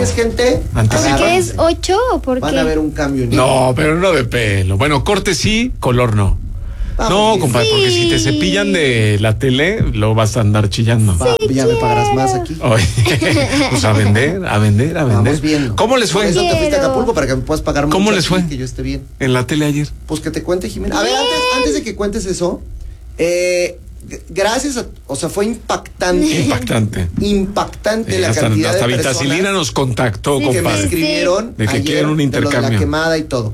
¿Tienes gente? ¿Por qué es 8 o por qué? Van a ver un cambio en No, pero no de pelo. Bueno, corte sí, color no. No, compadre, porque si te cepillan de la tele, lo vas a andar chillando. Ya me pagarás más aquí. Oye, pues a vender. Vamos viendo. ¿Cómo les Por fue eso te fuiste a Acapulco, para que me puedas pagar mucho. ¿Cómo les fue? Que yo esté bien. En la tele ayer. Pues que te cuente, Jimena. A ver, antes de que cuentes eso, gracias a, o sea, fue impactante la cantidad hasta de personas. Hasta Vitacilina nos contactó, que me compadre. escribieron de que ayer, quieren un intercambio. De lo de la quemada y todo.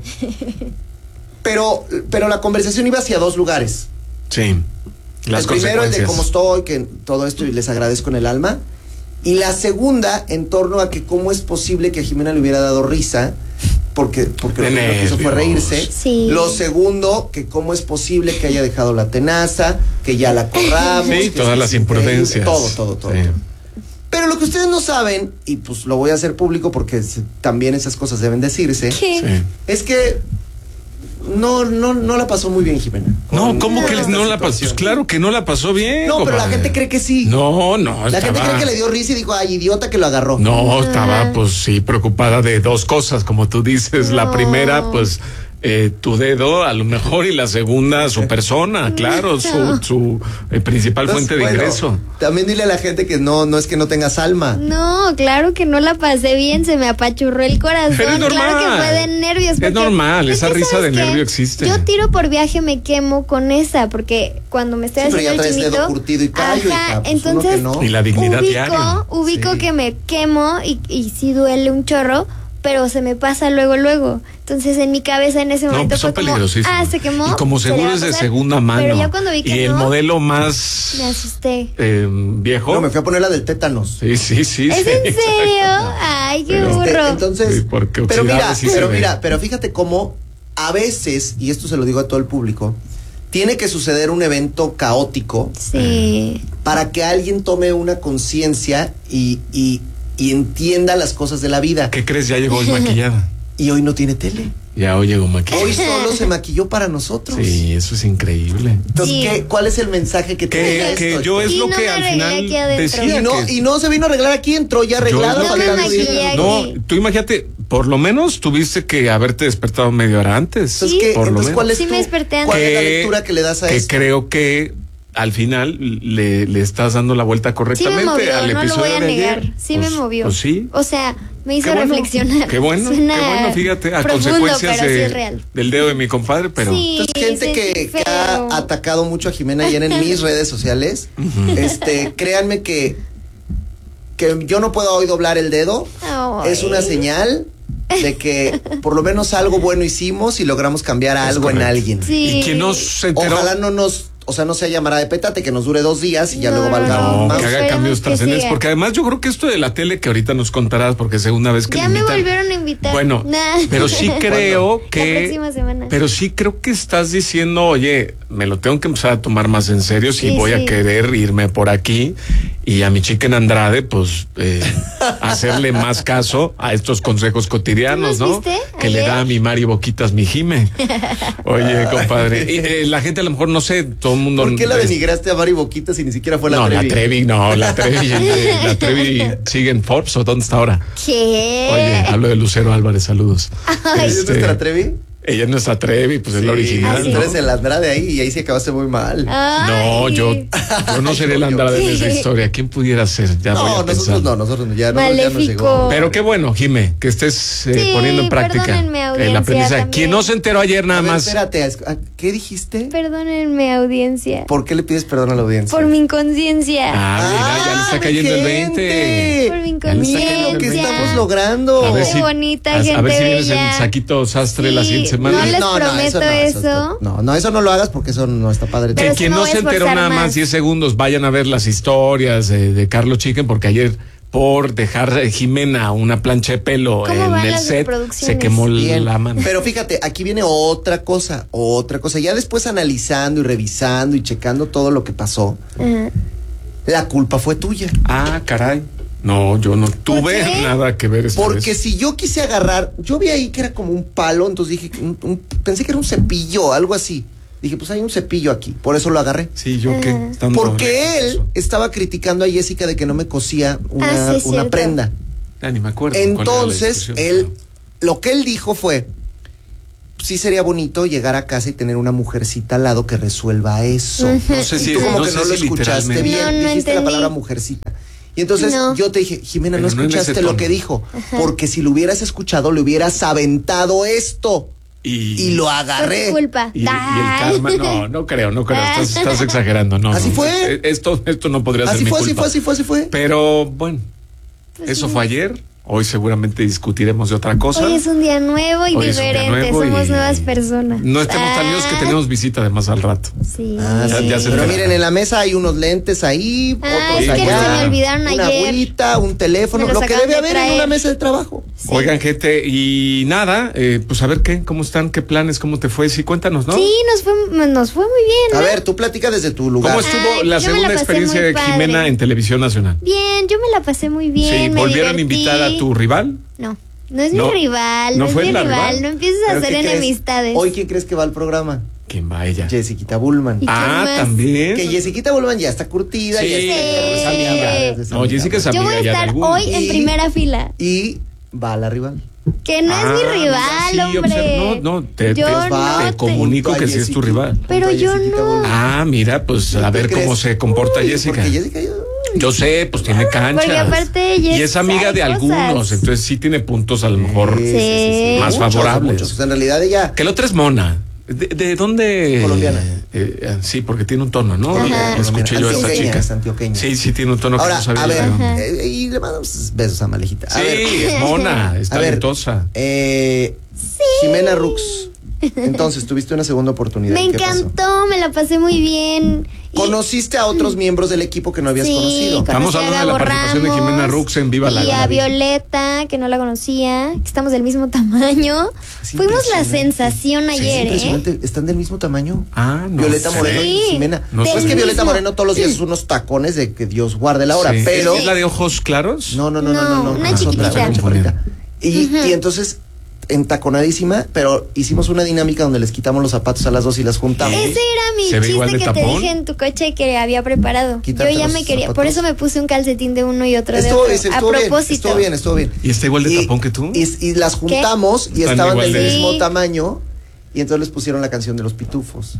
Pero la conversación iba hacia dos lugares. Sí. El primero, el de cómo estoy, que todo esto y les agradezco en el alma. Y la segunda, en torno a que cómo es posible que a Jimena le hubiera dado risa, porque lo que hizo fue reírse. Sí. Lo segundo, que cómo es posible que haya dejado la tenaza, que ya la corramos. Sí, todas las imprudencias. Todo. Sí. Pero lo que ustedes no saben, y pues lo voy a hacer público porque también esas cosas deben decirse, Sí. es que no la pasó muy bien, Jimena. No, ¿cómo que no la pasó? Pues claro que no la pasó bien. No, pero la compadre. gente cree que sí. No. La gente cree que le dio risa y dijo, ay, idiota que lo agarró. No, estaba pues sí preocupada de dos cosas, como tú dices. La primera, pues tu dedo a lo mejor, y la segunda su persona, claro, su principal fuente de ingreso. También dile a la gente que no es que no tengas alma. No, claro que no la pasé bien, se me apachurró el corazón. Pero es normal. Claro que fue de nervios. Es normal, esa risa de nervio existe. Yo tiro por viaje, me quemo con esa, porque cuando me estoy haciendo pero ya el traes chinito, dedo curtido y callo, hija, pues entonces uno que no. Y la dignidad diaria. Ubico Sí. que me quemo y sí duele un chorro, pero se me pasa luego. Entonces en mi cabeza en ese momento pues son fue como, peligrosísimos. se quemó. Y como se le seguro va a es de pasar. segunda mano. Pero ya cuando vi que y el modelo más me asusté. viejo. No, me fui a poner la del tétanos. Sí. ¿Es en serio? Exacto. Ay, qué Pero, burro. Entonces, Sí, porque pero oxidable sí se ve. pero fíjate cómo a veces, y esto se lo digo a todo el público, tiene que suceder un evento caótico Sí. para que alguien tome una conciencia y entienda las cosas de la vida. ¿Qué crees? Ya llegó hoy maquillada. Y hoy no tiene tele. Ya hoy llegó maquillada. Hoy solo se maquilló para nosotros. Sí, eso es increíble. Entonces, Sí. ¿cuál es el mensaje que te deja Que esto? yo es Y lo no que me al arreglé final aquí adentro. decía. Y no se vino a arreglar aquí, entró ya arreglada. Yo No me faltando maquillé 10 aquí. No, tú imagínate, por lo menos tuviste que haberte despertado media hora antes. Entonces, ¿qué? Por lo Entonces, menos. ¿cuál es Sí me desperté antes. cuál es la Que- lectura que le das a Que esto? creo que al final le estás dando la vuelta Sí me correctamente movió, al no lo episodio voy a de negar. ayer. Sí Pues- me movió. Pues sí. O sea, me hizo Qué bueno, reflexionar. Qué bueno, fíjate, a profundo, consecuencias pero sí es real. del dedo de mi compadre, pero Sí. Entonces, gente sentí que ha feo. atacado mucho a Jimena ayer en mis redes sociales, créanme que yo no puedo hoy doblar el dedo. Ay. Es una señal de que por lo menos algo bueno hicimos y logramos cambiar Es algo en correcto. alguien. Sí. y quien no se enteró. Ojalá no sea llamada de pétate, que nos dure 2 días y ya No, luego valga No, más. que haga Esperemos cambios que trascendentes, siga. porque además yo creo que esto de la tele que ahorita nos contarás, porque segunda vez que Ya le me invitan. volvieron a invitar. Bueno, Nah. pero sí creo La que próxima semana. pero sí creo que estás diciendo, oye, me lo tengo que empezar a tomar más en serio si Sí, voy a sí. querer irme por aquí, y a mi chica en Andrade, pues hacerle más caso a estos consejos cotidianos, ¿Tú ¿no? nos viste Que le ayer? da a mi Mari Boquitas mi Jime. Oye, compadre, y, la gente a lo mejor no sé, todo el mundo. ¿Por qué la denigraste a Mari Boquitas si ni siquiera fue la No, Trevi? la Trevi sigue en Forbes, ¿o dónde está ahora? ¿Qué? Oye, hablo de Lucero Álvarez, saludos. ¿Ella es nuestra Trevi? Ella es nuestra Trevi, pues es la original. ¿Ah, sí? Tú ¿no? eres el Andrade ahí y ahí sí acabaste muy mal. No, Ay. yo no seré el Andrade de esa Sí. historia. ¿Quién pudiera ser? Ya voy a pensar. nosotros no, ya no Maléfico. nos llegó. Pero qué bueno, Jime, que estés Sí, poniendo en práctica perdónenme, el audiencia, aprendizaje. también. Quien no se enteró ayer nada A ver, más. espérate, ¿qué dijiste? Perdónenme, audiencia. ¿Por qué le pides perdón a la audiencia? Por mi inconsciencia. Mira, ya le está cayendo el 20. Por mi Ya le está inconsciencia. cayendo lo que el 20. estamos logrando. A ver Qué si, bonita, a gente ver si vienes bella. en saquito sastre la Sí, siguiente semana. no les prometo eso. No, eso no lo hagas porque eso no está padre. Pero Que sí quien me no voy a se enteró esforzar nada más más. 10 segundos, vayan a ver las historias de Carlos Chicken, porque ayer por dejar Jimena una plancha de pelo ¿Cómo en van el las set, reproducciones? se quemó Bien, la mano. pero fíjate, aquí viene otra cosa. Ya después analizando y revisando y checando todo lo que pasó, Ajá. la culpa fue tuya. Caray. No, yo no tuve qué? nada que ver esta Porque vez. si yo quise agarrar, yo vi ahí que era como un palo, entonces dije, pensé que era un cepillo, algo así. Dije, pues hay un cepillo aquí, por eso lo agarré. Sí, yo qué. Estando Porque lejos de él eso. estaba criticando a Jessica de que no me cosía Ah, sí, una cierto. prenda. Ya ni me acuerdo. Entonces, lo que él dijo fue, sí sería bonito llegar a casa y tener una mujercita al lado que resuelva eso. No sé si tú como no que sé no si lo escuchaste bien, No dijiste entendí. la palabra mujercita. Y entonces yo te dije, Jimena, Pero no no en escuchaste ese lo tono. que dijo, porque si lo hubieras escuchado, le hubieras aventado esto. Y lo agarré. Fue tu culpa. Y el karma, no creo. Estás exagerando, no. Así no. fue. Esto no podría ser Así mi fue, culpa. así fue. Pero bueno, Pues eso sí. fue ayer. Hoy seguramente discutiremos de otra cosa. Hoy es un día nuevo y Hoy es un día diferente. nuevo Somos y nuevas personas. No estemos tan líos que tenemos visita además al rato. Sí. Ya se Pero enteraron. miren, en la mesa hay unos lentes ahí, es otros que allá. se me olvidaron una ayer. agüita, un teléfono, Me los lo que acaban debe de haber en traer. una mesa de trabajo. Sí. Oigan, gente, y nada, pues a ver cómo están, qué planes, cómo te fue. Sí, cuéntanos, ¿no? Sí, nos fue muy bien. A ¿no? ver, tú platica desde tu lugar. ¿Cómo estuvo Ay, la yo me la segunda pasé experiencia muy de padre. Jimena en Televisión Nacional? Bien, yo me la pasé muy bien. Sí, me ¿volvieron a divertí. invitar a tu rival? No es No, mi rival, ¿no no es fue mi la rival. rival? No empieces a ¿Pero hacer qué crees? enemistades. Hoy, ¿quién crees que va al programa? ¿Quién va ella? Jessiquita Bullman. ¿Y quién más? También. Que Jessiquita Bullman ya está curtida. Sí. Ya está Sí. No, Jessica es Yo amiga voy a ya de estar algunos. hoy en Y- primera fila. Y va a la rival. Que no es mi rival, mira, sí, hombre. no, te Yo te comunico Junto a que sí es tu Jessiquita. rival. Pero Junto a yo Jessiquita no. Bullman. Mira, pues a ¿Tú ver crees? cómo se comporta Uy, Jessica. Porque Jessica, Yo sé, pues tiene canchas. Porque aparte ella y es amiga sabe de cosas. algunos, entonces sí tiene puntos a lo mejor Sí. más Muchos, favorables. muchos. O sea, en realidad ella Que la otra es mona. ¿De dónde? Colombiana. Sí, porque tiene un tono, ¿no? Ajá. Escuché yo a esta antioqueña, chica. es antioqueña. Sí, tiene un tono Ahora, que no sabía. a ver, pero- y le mandamos besos a Malejita. A Sí, ver, es mona, es a ver, talentosa. Jimena Rux. Entonces, tuviste una segunda oportunidad. Me ¿Qué pasó? encantó, me la pasé muy bien. Y- ¿Conociste a otros miembros del equipo que no habías Sí, conocido? Estamos conocí a hablando de la Gabo participación de Ramos Jimena Rux en Viva la y a Gaby. Violeta, que no la conocía, que estamos del mismo tamaño. Es Fuimos la impresionante. sensación Es ayer, ¿eh? impresionante. ¿Están del mismo tamaño? No Violeta sé. Moreno Sí. y Jimena. No No, sé. es que Del Violeta mismo. Moreno todos los días es unos tacones de que Dios guarde la hora, Sí. pero... ¿Es la de ojos claros? No, No, una es otra, chiquitita. una chaparrita. Y entonces, entaconadísima, pero hicimos una dinámica donde les quitamos los zapatos a las dos y las juntamos. Ese era mi ¿Se ve igual chiste de que te tapón? dije en tu coche que había preparado. Quítate Yo ya los me quería, zapatos. por eso me puse un calcetín de uno y otro de Estuvo, otro. estuvo A bien, propósito. estuvo bien. ¿Y está igual de tapón que tú? Y las juntamos y Están estaban igual del de- mismo Sí. tamaño. Y entonces les pusieron la canción de los pitufos.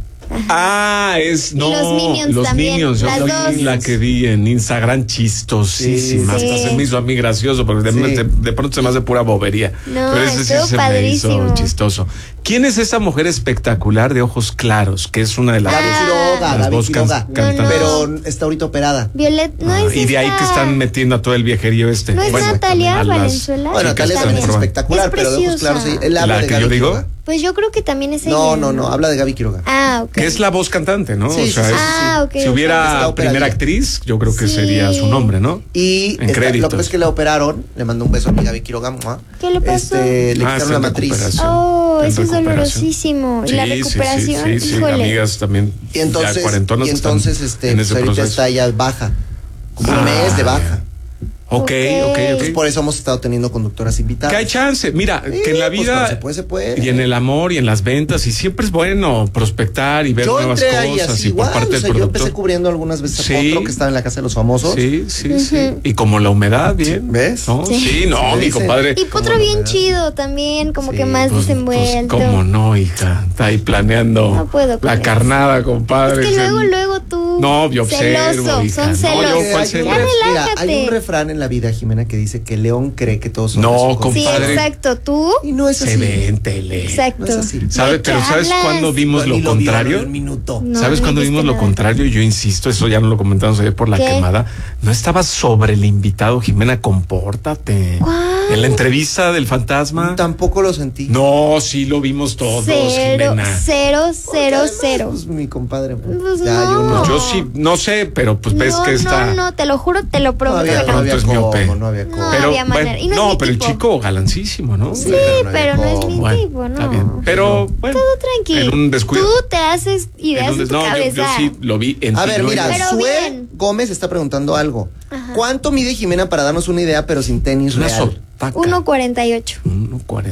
Es no. los Minions los también, Minions. Yo las vi dos. la que vi en Instagram chistosísima. Sí. Hasta se me hizo a mí gracioso porque Sí. de pronto se me hace pura bobería. No, Pero ese sí estuvo se me hizo padrísimo. chistoso. ¿Quién es esa mujer espectacular de ojos claros? Que es una de las Gaby Quiroga, las Gaby dos Quiroga. cantantes. Pero está ahorita operada. Violet, no es Y de ahí que esta- están metiendo a todo el viejerío este. ¿No es Natalia a las Valenzuela? Bueno, chicas Natalia que también es están espectacular, Es pero de ojos preciosa. claros. Sí, él habla ¿La de que Gaby yo digo? Quiroga. Pues yo creo que también es ella. No, habla de Gaby Quiroga. Ah, ok. Que es la voz cantante, ¿no? Sí, o sea, sí, sí, Ah, ok. si ok. Está hubiera operadilla. primera actriz, yo creo que Sí. sería su nombre, ¿no? Y En lo créditos. que pasa es que la operaron, le mandó un beso a mi Gaby Quiroga. ¡mua! ¿Qué le pasó? Le Ah, quitaron está la en matriz. recuperación. Oh, En eso es recuperación. dolorosísimo. Y la recuperación, sí, híjole. amigas también Y entonces, ya cuarentonas que están pues en ese ahorita proceso. está ya baja. Como un Ah, mes de baja. Ok. Pues por eso hemos estado teniendo conductoras invitadas. Que hay chance. Mira, Sí, que en la pues vida cuando se puede. y en el amor y en las ventas, y siempre es bueno prospectar y ver Yo nuevas entré ahí cosas así y por igual, parte o sea, del yo productor. empecé cubriendo algunas veces a Sí. Potro, que estaba en la Casa de los Famosos. Sí. Y como la humedad, bien. ¿Ves? ¿No? Sí. Sí, no, Sí, mi dicen. compadre. Y Potro ¿Cómo bien no? chido también, como Sí, que más Pues, desenvuelto. cómo no, hija. Está ahí planeando No puedo con la eso. carnada, compadre. Es que Es el- luego tú. No, yo observo, celoso, hija. son No, celos. yo, ¿cuál Hay celo? un Ya mira, hay relájate. un refrán en la vida, Jimena, que dice que León cree que todos son No, de su compadre. Sí, condición. exacto. Tú. Y no es Se así. ve en tele. Exacto. No es así. ¿Sabe? ¿De qué Pero ¿sabes hablas? cuándo vimos Ni lo contrario? vieron en un minuto. No, ¿Sabes no cuándo dijiste vimos lo nada. contrario? Yo insisto, eso ya no lo comentamos ayer por la ¿Qué? quemada. No estaba sobre el invitado, Jimena, compórtate. ¿Cuál? En la entrevista del fantasma. Tampoco lo sentí. No, sí lo vimos todos, Jimena. Cero. Pues mi compadre. Pues ya, yo no. no. Yo sí, no sé, pero pues ves no, que está. No, te lo juro, te lo No prometo. había, que no no. había es cómo, miope. no había cómo. No. Pero, había manera. Y no es mi pero el tipo. chico galancísimo, ¿no? Sí, Pero no pero no es mi Bueno, tipo, no. está bien. Pero bueno, Todo tranquilo. en un descuido. Tú te haces ideas en tu no, yo cabeza. sí lo vi en A ver, ti, mira, Pero Sue bien. Gómez está preguntando algo. Ajá. ¿Cuánto mide Jimena para darnos una idea, pero sin tenis una real? sotaca. 1.48.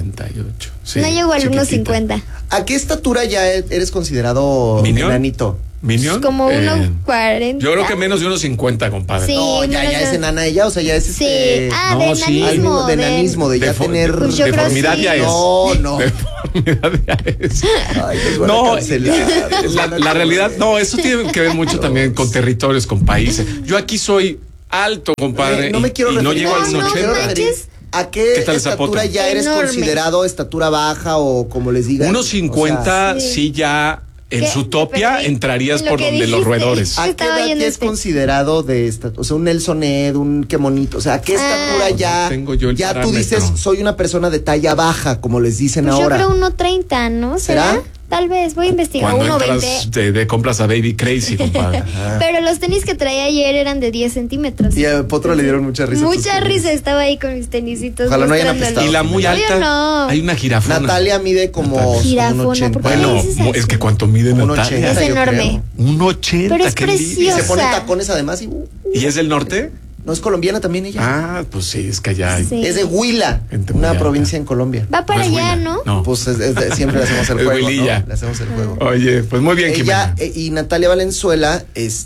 1.48. Sí, no llego al chiquitita. 1.50. ¿A qué estatura ya eres considerado ¿Minion? enanito? ¿Minion? Como 1.40. Yo creo que menos de 1.50, compadre. Sí, No, ya es enana ella, o sea, ya es Sí. De enanismo. De enanismo, de ya tener. Pues yo deformidad creo ya es. No. Deformidad ya es. Ay, nos van a No, cancelar. la realidad, no, eso tiene que ver mucho también con territorios, con países. Yo aquí soy alto, compadre. No me quiero y no referir. llego al No, 1.80. ¿A qué ¿Qué tal estatura Zapoto? ya eres Enorme. considerado estatura baja o como les digan? 1.50, O sea, sí ya en ¿Qué? Zootopia Pero, entrarías lo por que donde los dijiste. roedores. ¿A qué Estaba edad viendo ya es considerado de estatura? O sea, un Nelson Ed, un qué bonito. O sea, ¿a qué estatura ya? No tengo yo el ya tú parámetro. dices, soy una persona de talla baja, como les dicen Pues ahora. yo creo 1.30, ¿no? ¿Será? Tal vez, voy a investigar. Cuando 1.20. entras de compras a Baby Crazy, compadre. Pero los tenis que traía ayer eran de 10 centímetros. Y a Potro le dieron mucha risa. Mucha risa, estaba ahí con mis tenisitos. Ojalá no hayan mostrándolos. apestado. Y la muy Obvio alta, no. hay una jirafona. Natalia mide como Jirafona, un 80. ¿por qué Bueno, dices eso? es que cuánto mide Un Natalia. 80, Es yo enorme. creo. Un 80. Pero es qué envidia. Y preciosa. se pone tacones además ¿Y es del norte? no es colombiana también ella. Ah, pues sí, es que allá hay. Sí. Es de Huila, Gente muy una alta. provincia en Colombia. Va para No es allá, Huila. ¿no? No. Pues siempre le hacemos el Es juego, Huililla. ¿no? Le hacemos el juego. Oye, pues muy bien, Ella Jimena. y Natalia Valenzuela,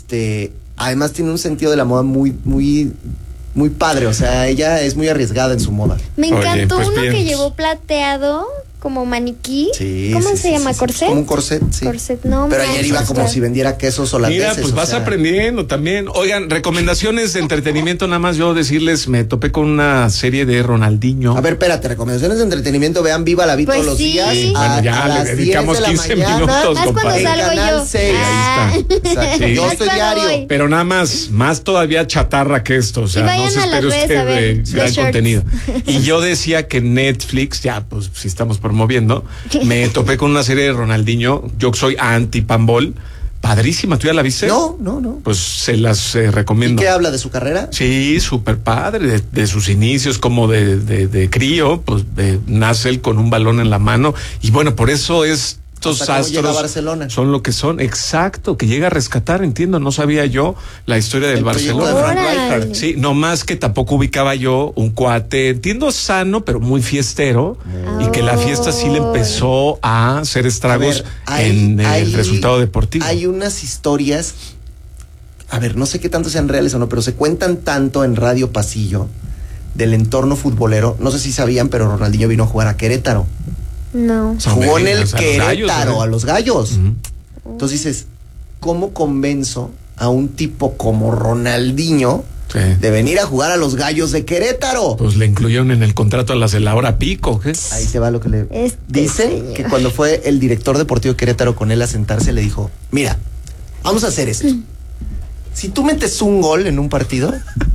además tiene un sentido de la moda muy, muy, muy padre. O sea, ella es muy arriesgada en su moda. Me Oye, encantó pues uno bien. que llevó plateado como maniquí. ¿Cómo se llama? ¿Corset? Como un corset, sí. Corset, no. Pero ayer iba como si vendiera quesos holandeses. Mira, pues o vas sea. aprendiendo también. Oigan, recomendaciones de entretenimiento, nada más yo decirles, me topé con una serie de Ronaldinho. A ver, espérate, recomendaciones de entretenimiento, vean Viva la Vida Pues todos los sí. días. Sí. Bueno, ya a le las dedicamos 10 de la 15 mañana. minutos, Más cuando compadre. salgo En Canal yo. 6. Ahí está. Exacto. Sí. Yo Más estoy cuando diario. voy. Pero nada más todavía chatarra que esto, o Y sea, no vayan se a las espere redes usted a ver de los gran shorts. contenido. Y yo decía que Netflix, ya pues si estamos promoviendo, me topé con una serie de Ronaldinho, yo soy anti-pambol, padrísima, ¿tú ya la viste? No. Pues se las ¿Y recomiendo. qué habla de su carrera? Sí, súper padre, de sus inicios como de crío, pues nace él con un balón en la mano y bueno, por eso estos Hasta cómo llega a astros Barcelona. son lo que son, exacto, que llega a rescatar, entiendo, no sabía yo la historia del El proyecto Barcelona. de Frank Órale. Rijkaard. Sí, no más que tampoco ubicaba yo un cuate, entiendo sano, pero muy fiestero, y que la fiesta sí le empezó a hacer estragos A ver, en el resultado deportivo. Hay unas historias, a ver, no sé qué tanto sean reales o no, pero se cuentan tanto en Radio Pasillo del entorno futbolero. No sé si sabían, pero Ronaldinho vino a jugar a Querétaro. No. Son Jugó en el gallos, a los gallos, Querétaro, ¿eh? a los Gallos. Ujú. Entonces dices, ¿cómo convenzo a un tipo como Ronaldinho Sí. de venir a jugar a los Gallos de Querétaro? Pues le incluyeron en el contrato a las de la hora pico, ¿qué? Ahí te va lo que le dicen, señor. que cuando fue el director deportivo de Querétaro con él a sentarse, le dijo, mira, vamos a hacer esto. Si tú metes un gol en un partido,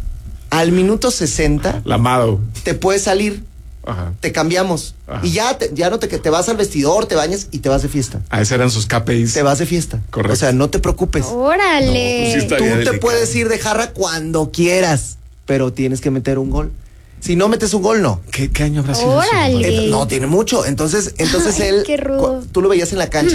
al minuto 60 La Amado. te puedes salir, Ajá. te cambiamos. Ajá. Y ya no te vas al vestidor, te bañas y te vas de fiesta. Ah, esos eran sus KPIs. Te vas de fiesta. Correcto. O sea, no te preocupes. Órale. No, pues sí está Tú bien te delicado. puedes ir de jarra cuando quieras, pero tienes que meter un gol. Si no metes un gol, no. ¿Qué año habrá sido eso? Órale. No, tiene mucho. Entonces Ay, él, qué rudo. tú lo veías en la cancha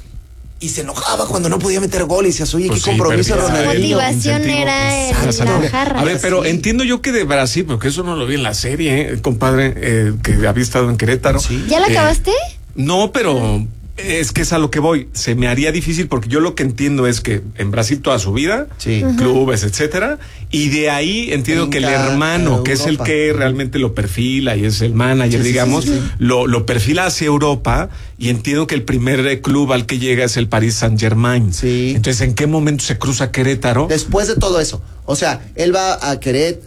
y se enojaba cuando no podía meter gol y decías, oye, Pues qué sí, compromiso, perdía Su Ronaldinho. motivación incentivo. era Exacto. la jarra. A ver, pero Sí. entiendo yo que de Brasil, porque eso no lo vi en la serie, compadre, que había estado en Querétaro. Sí. ¿Ya la acabaste? No, pero es que es a lo que voy. Se me haría difícil porque yo lo que entiendo es que en Brasil toda su vida, Sí. clubes, etcétera, y de ahí entiendo que el Brinca hermano, a que es el Europa. que realmente lo perfila y es el manager, Sí, sí, digamos, sí, sí. Lo perfila hacia Europa y entiendo que el primer club al que llega es el Paris Saint-Germain. Sí. Entonces, ¿en qué momento se cruza Querétaro? Después de todo eso. O sea, él va a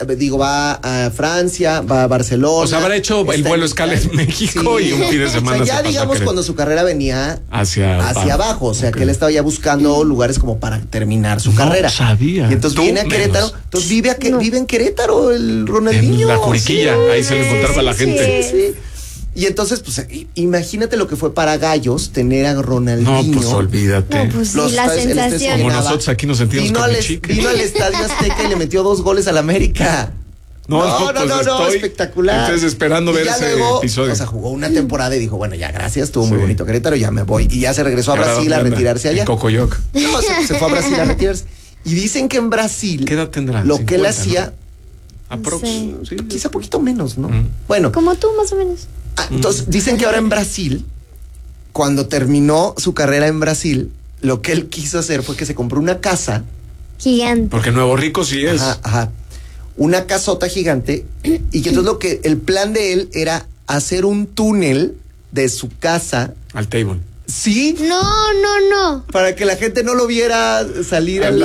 va a Francia, va a Barcelona. O sea, habrá hecho el está vuelo en escala en Italia. México y un fin de semana O sea, se ya pasó a digamos Querétaro. cuando su carrera venía Hacia abajo. O sea, Ok. que él estaba ya buscando lugares como para terminar su No carrera. sabía. Y entonces Tú viene a menos. Querétaro. Entonces No. vive en Querétaro el Ronaldinho. En la Juriquilla, ahí se lo encontraba la sí, gente. Sí. Y entonces, pues, imagínate lo que fue para Gallos tener a Ronaldinho. No, pues olvídate. No, pues sí, Los la estadios- el estadio sensación. Como llenaba. nosotros aquí nos sentimos vino con al, mi chica. vino al Estadio Azteca y le metió 2 goles al América. No, estoy espectacular. Entonces esperando Y ver ya ese luego, episodio. O sea, jugó una temporada y dijo, bueno, ya gracias, estuvo muy Sí. bonito Querétaro, ya me voy. Y ya se regresó a ¿Y ahora Brasil a dónde anda? retirarse allá. En Cocoyoc. No, se fue a Brasil a retirarse. Y dicen que en Brasil, ¿Qué edad tendrá? lo que él 50, hacía, Aprox. Sí. Sí. quizá poquito menos, ¿no? Mm. Bueno, Como tú, más o menos. entonces dicen que ahora en Brasil, cuando terminó su carrera en Brasil, lo que él quiso hacer fue que se compró una casa. Gigante. Porque Nuevo Rico sí es. Ajá. Una casota gigante. Y que entonces el plan de él era hacer un túnel de su casa Al table. Sí. No. Para que la gente no lo viera salir a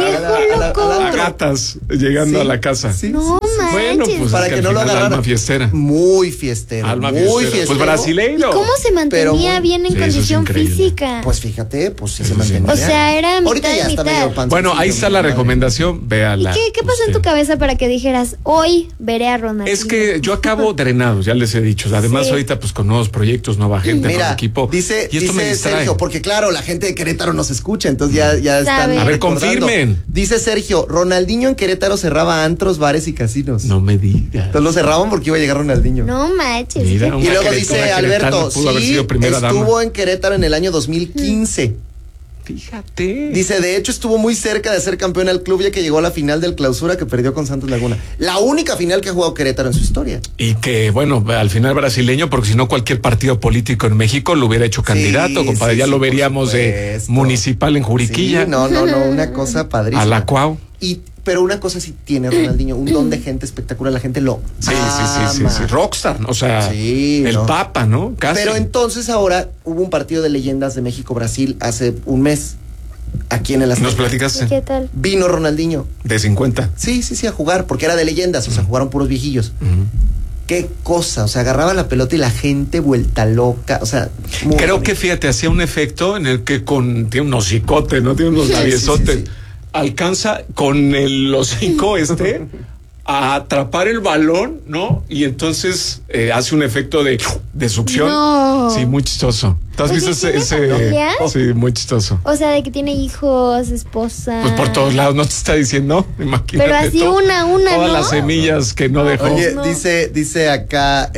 gatas llegando a la casa. Sí, no, sí, manches. Bueno, pues para que no lo agarrara. Alma fiestera. Muy fiestero. Pues brasileiro. ¿Y cómo se mantenía bien en Sí, eso es condición increíble. física? Pues fíjate, pues sí se Eso es mantenía. O sea, era Ahorita mitad ya y está medio mitad. panzoncillo, Bueno, ahí está la madre. recomendación, véala. ¿Y qué pasó en tu cabeza para que dijeras, hoy veré a Ronaldinho? Es que yo acabo drenado, ya les he dicho. Además, Sí. ahorita pues con nuevos proyectos, nueva gente, nuevo Mira, equipo. dice y esto me distrae. Sergio, porque claro, la gente de Querétaro nos escucha, entonces ya están. Sabe. A ver, recordando. confirmen. Dice Sergio, Ronaldinho en Querétaro cerraba antros, bares y casinos. No me digas. Entonces lo cerraban porque iba a llegar Ronaldinho. No manches. Mira, Y luego dice Alberto, pudo haber sí, sido primera estuvo dama. en Querétaro en el año 2015. Fíjate. Dice, de hecho estuvo muy cerca de ser campeón al club ya que llegó a la final del Clausura que perdió con Santos Laguna. La única final que ha jugado Querétaro en su historia. Y que, bueno, al final brasileño, porque si no cualquier partido político en México lo hubiera hecho candidato, compadre. sí, ya sí, lo por veríamos de supuesto. municipal en Juriquilla. Sí, no, una cosa padrísima. A la Cuau. Pero una cosa sí tiene Ronaldinho, un don de gente espectacular, la gente lo Sí. ama. Rockstar, o sea, Sí, el ¿no? Papa, ¿no? Casi. Pero entonces ahora hubo un partido de leyendas de México-Brasil hace un mes, aquí en el Azteca. ¿Nos ¿Y platicaste? qué tal? Vino Ronaldinho. De 50. Sí, a jugar, porque era de leyendas, o sea, jugaron puros viejillos. Qué cosa, o sea, agarraba la pelota y la gente vuelta loca, o sea, muy Creo bonito. que, fíjate, hacía un efecto en el que tiene un hocicote, ¿no? Tiene unos labiosotes. sí. Alcanza con el hocico a atrapar el balón, ¿no? Y entonces hace un efecto de succión. No. Sí, muy chistoso. ¿Tú has Oye, visto ¿tiene familia? Sí, muy chistoso. O sea, de que tiene hijos, esposa. Pues por todos lados, no te está diciendo, imagínate. Pero así tú, una, todas ¿no? las semillas que no dejó. Oye, No. dice acá,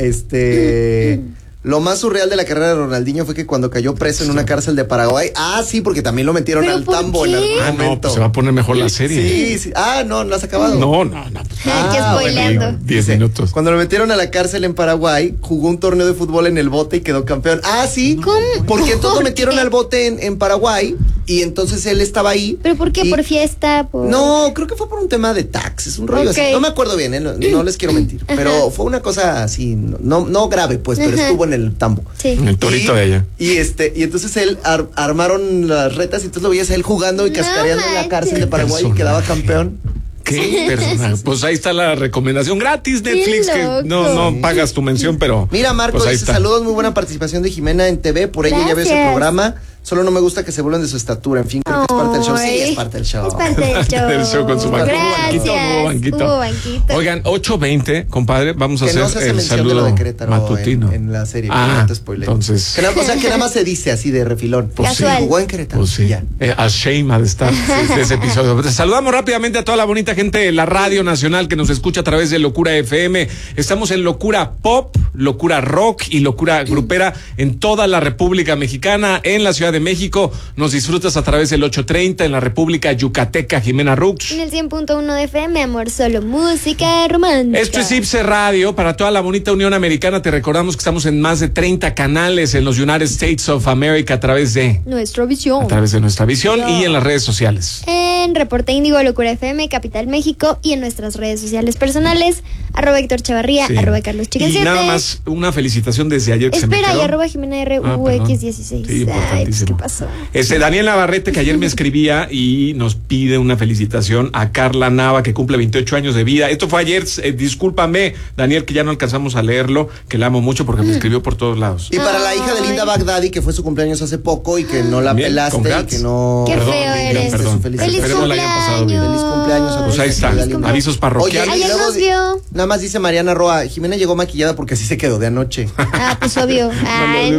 lo más surreal de la carrera de Ronaldinho fue que cuando cayó preso en una cárcel de Paraguay, sí, porque también lo metieron ¿Pero al por tambo en qué? algún No, momento. pues se va a poner mejor la serie. Sí. No has acabado. No. Ay, qué spoileando. bueno. 10 Dice, minutos. Cuando lo metieron a la cárcel en Paraguay, jugó un torneo de fútbol en el bote y quedó campeón. Sí. ¿Cómo? Porque entonces lo ¿Por metieron qué? al bote en Paraguay y entonces él estaba ahí. ¿Pero por qué? y- ¿Por fiesta? ¿Por... No, creo que fue por un tema de taxes, un rollo Ok. así. No me acuerdo bien, no les quiero mentir. Pero fue una cosa así, no grave, pues, pero Ajá. estuvo en el tambo. Sí. El torito de ella. Y entonces él armaron las retas y entonces lo veías a él jugando y No cascareando en la manches. cárcel de Paraguay y Personaje. quedaba campeón. ¿Qué personaje? Pues ahí está la recomendación gratis, Netflix, que loco. no pagas tu mención, pero. Mira, Marco pues ahí dice, está. saludos, muy buena participación de Jimena en TV, por ello ya veo ese Gracias. programa. Solo no me gusta que se vuelvan de su estatura, en fin, creo que es parte del show. Sí, Ay. es parte del show. Es parte del show. Del show con su banquito. Gracias. Hubo banquito. Hubo banquito. Oigan, 8:20, compadre, vamos a Que hacer no se hace el mención de lo saludo de Querétaro matutino. en la serie, no te spoileo. entonces. Que nada más se dice así de refilón. Pues sí. Casual. Jugó en Querétaro. Pues sí, Ya. ashamed de estar de ese episodio. Saludamos rápidamente a toda la bonita gente de la Radio Nacional que nos escucha a través de Locura FM. Estamos en Locura Pop, Locura Rock y Locura Grupera en toda la República Mexicana, en la Ciudad de México. Nos disfrutas a través del 830 en la República Yucateca, Jimena Rux. En el 100.1 de FM, amor, solo música romántica. Esto es IPSE Radio. Para toda la bonita Unión Americana, te recordamos que estamos en más de 30 canales en los United States of America a través de Nuestra visión. nuestra visión y en las redes sociales. En Reporte Índigo, Locura FM, Capital México y en nuestras redes sociales personales, @Héctor Chavarría, Sí. @Carlos Chicken Y 7. nada más una felicitación desde ayer que se me Espera, quedó. y @Jimena perdón. RUX16. Sí, Ay, pues, importantísimo. ¿qué pasó? Daniel Navarrete, que ayer me escribía y nos pide una felicitación a Carla Nava, que cumple 28 años de vida. Esto fue ayer, discúlpame, Daniel, que ya no alcanzamos a leerlo, que la amo mucho porque me escribió por todos lados. Y para la hija de Linda Bagdadi, que fue su cumpleaños hace poco y que no la Bien, pelaste y congrats. que no... Qué Perdón, feo Linda, eres. perdón. Feliz Esperemos la hayan pasado bien. Feliz cumpleaños a Pues tu ahí está, querida Linda. avisos parroquiales. Oye, y Ayer luego nos vio. nada más dice Mariana Roa, Jimena llegó maquillada porque así se quedó de anoche. Pues obvio. Ay.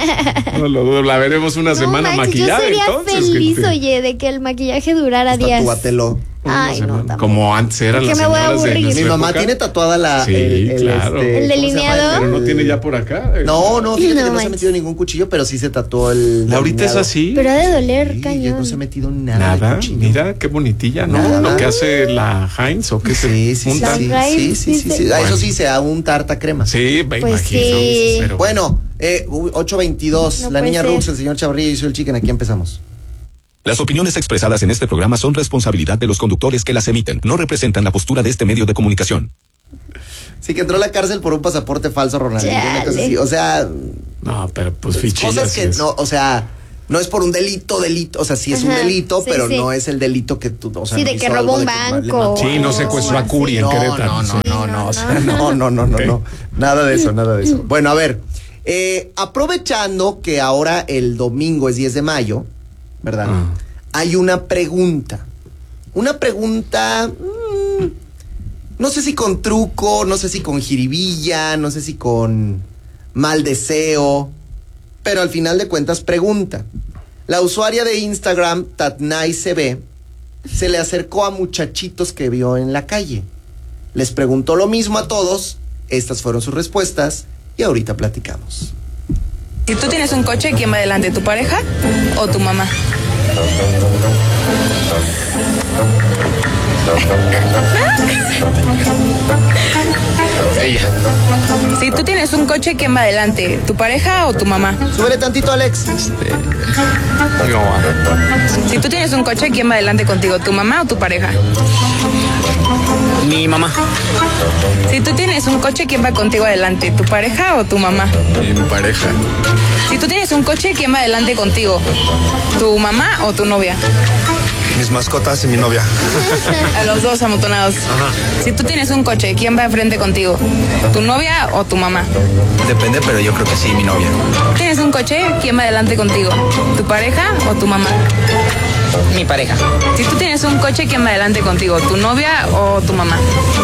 No lo dudo, la veremos una semana manches, maquillada. Yo sería entonces, feliz, gente. oye, de que el maquillaje durara días. Tatúatelo. Una Ay, semana. no, tampoco. Como antes eran ¿Por las qué me voy a señoras de aburrir? nuestra Mi mamá época. tiene tatuada la... Sí, claro. ¿El ¿cómo se llama? delineado? Pero no tiene ya por acá. No, fíjate No que no se ha manches. metido ningún cuchillo, pero sí se tatuó el... Laurita es delineado. así. Pero ha de doler, Sí, cañón. no se ha metido nada de Nada, cuchillo. mira qué bonitilla, ¿no? Nada. Lo que hace la Heinz o qué Sí, se junta. sí. La Heinz, dice. Eso sí, se da un tarta crema. Sí, me Pues imagino. sí. Pero Bueno, 8:22, No la puede niña ser. Rux, el señor Chavarría y yo el Chicken, aquí empezamos. Las opiniones expresadas en este programa son responsabilidad de los conductores que las emiten. No representan la postura de este medio de comunicación. Sí, que entró a la cárcel por un pasaporte falso, Ronaldinho. Una cosa así. O sea. No, pero pues fichillas. Cosas que no, o sea, no es por un delito. O sea, sí es un delito, pero no es el delito que tú. O sea, sí, no de que robó un banco. Sí, no secuestró a Curi en Querétaro. No. O sea, no. Nada de eso. Bueno, a ver. Aprovechando que ahora el domingo es 10 de mayo, ¿verdad? Hay una pregunta. No sé si con truco, no sé si con jiribilla, no sé si con mal deseo, pero al final de cuentas pregunta. La usuaria de Instagram, TatnayCB, se le acercó a muchachitos que vio en la calle. Les preguntó lo mismo a todos, estas fueron sus respuestas y ahorita platicamos. Si tú tienes un coche, ¿quién va adelante, tu pareja o tu mamá? Ella. Si tú tienes un coche, ¿quién va adelante, tu pareja o tu mamá? Súbele tantito, Alex. Mi mamá. Si tú tienes un coche, ¿quién va adelante contigo, tu mamá o tu pareja? Mi mamá. Si tú tienes un coche, ¿quién va contigo adelante, tu pareja o tu mamá? Mi pareja. Si tú tienes un coche, ¿quién va adelante contigo, tu mamá o tu novia? Mis mascotas y mi novia. A los dos amontonados. Si tú tienes un coche, ¿quién va de frente contigo, tu novia o tu mamá? Depende, pero yo creo que sí, mi novia. ¿Tienes un coche? ¿Quién va adelante contigo, tu pareja o tu mamá? Mi pareja. Si tú tienes un coche, ¿quién va adelante contigo, tu novia o tu mamá?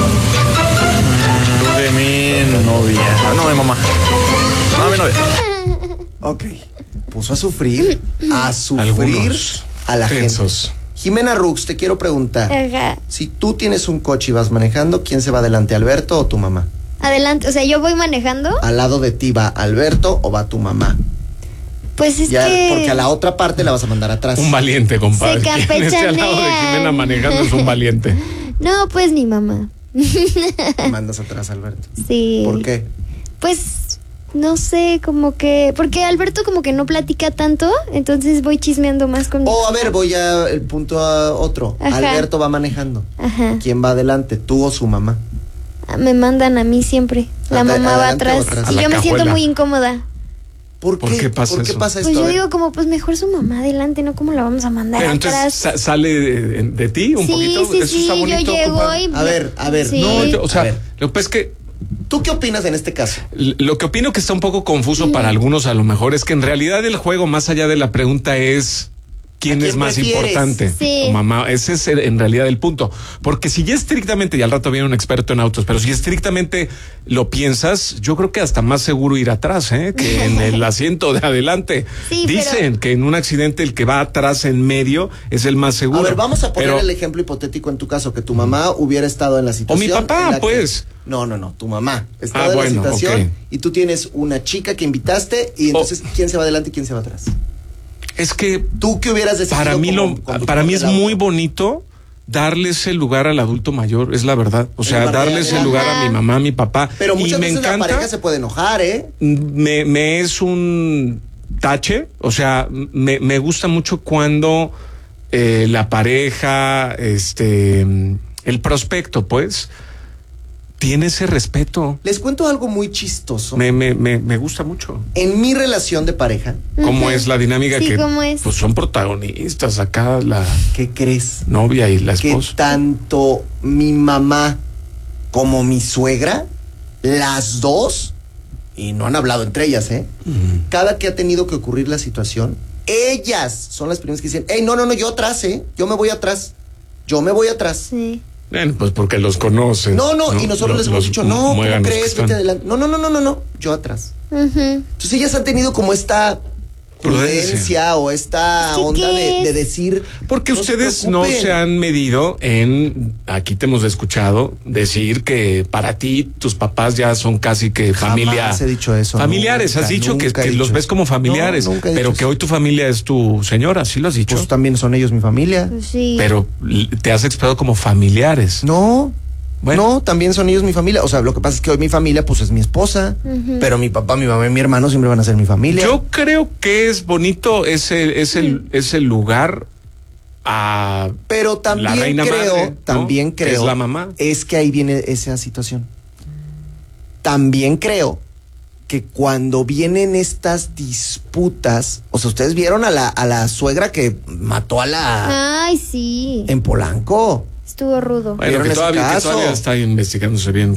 De mi novia. No, mi mamá. No, mi novia. Ok. Puso a sufrir Algunos a la tensos. gente. Jimena Rux, te quiero preguntar. Ajá. Si tú tienes un coche y vas manejando, ¿quién se va adelante, Alberto o tu mamá? Adelante, o sea, yo voy manejando. ¿Al lado de ti va Alberto o va tu mamá? Pues es Ya, que... porque a la otra parte la vas a mandar atrás. Un valiente, compadre. Se Quien esté al lado de campechanean. Jimena manejando es un valiente. No, pues mi mamá. Te mandas atrás, Alberto. Sí. ¿Por qué? Pues, no sé, como que... Porque Alberto como que no platica tanto, entonces voy chismeando más con mi A mamá. ver, voy a el punto a otro. Ajá. Alberto va manejando. Ajá. ¿Quién va adelante, tú o su mamá? Me mandan a mí siempre. La mamá va ¿Adelante o atrás. atrás? A Y la yo me siento cajuela. muy incómoda. ¿Por qué? ¿Por qué pasa ¿Por qué eso? pasa esto? Pues A yo ver. digo como, pues mejor su mamá adelante, ¿no? ¿Cómo la vamos a mandar Pero entonces atrás? sale de ti un poquito. Sí, Eso está bonito. yo llego compadre. y... A ver. Sí. No, o sea, A ver. lo que pasa es que ¿Tú qué opinas en este caso? lo que opino que está un poco confuso para algunos a lo mejor es que en realidad el juego, más allá de la pregunta, es ¿quién ¿A es quién más prefieres? importante? Sí. Tu mamá. Ese es en realidad el punto. Porque si ya estrictamente, y al rato viene un experto en autos, pero si estrictamente lo piensas, yo creo que hasta más seguro ir atrás, que en el asiento de adelante. Sí, Dicen que en un accidente el que va atrás en medio es el más seguro. A ver, vamos a poner Pero- el ejemplo hipotético en tu caso, que tu mamá hubiera estado en la situación. mi papá, en la que- pues. No, tu mamá. Estaba en bueno, la situación ok. y tú tienes una chica que invitaste y entonces, ¿quién se va adelante y quién se va atrás? Es que ¿Tú qué hubieras decidido? para mí como conductor para mí es del auto? muy bonito darle ese lugar al adulto mayor, es la verdad. O sea, lugar de darle ese alguien. lugar a mi mamá, a mi papá. Pero y muchas me veces encanta. la pareja se puede enojar, ¿eh? Me es un tache, o sea, me gusta mucho cuando la pareja, el prospecto, pues, tiene ese respeto. Les cuento algo muy chistoso. Me gusta mucho. En mi relación de pareja, Cómo es la dinámica Sí, que cómo es. pues son protagonistas acá, la ¿qué crees? novia y la Que esposa. tanto mi mamá como mi suegra, las dos, y no han hablado entre ellas, cada que ha tenido que ocurrir la situación, ellas son las primeras que dicen, no, yo atrás, yo me voy atrás, Sí. Bueno, pues porque los conocen. No, y nosotros les hemos dicho, no, ¿cómo muéganos que crees? están. Vete adelante. No, yo atrás. Ujú. Entonces ellas han tenido como esta prudencia o esta Es que, onda ¿qué de es? decir. Porque no se ustedes no preocupen. se han medido en, aquí te hemos escuchado decir que para ti tus papás ya son casi que familia. Jamás he dicho eso. Familiares, Nunca, has dicho que nunca he los dicho ves eso. como familiares, No, nunca he dicho pero que eso. hoy tu familia es tu señora, ¿sí lo has dicho? Pues también son ellos mi familia. Pues sí. Pero te has expresado como familiares. No. Bueno. No, también son ellos mi familia. O sea, lo que pasa es que hoy mi familia, pues es mi esposa. Pero mi papá, mi mamá y mi hermano siempre van a ser mi familia. Yo creo que es bonito ese lugar a Pero también la reina creo, madre, ¿no? también creo, es la mamá. Es que ahí viene esa situación. También creo que cuando vienen estas disputas, o sea, ustedes vieron a la suegra que mató a la Ay, sí. en Polanco. Estuvo rudo. Bueno, que ¿Vieron ese todavía caso? está investigándose bien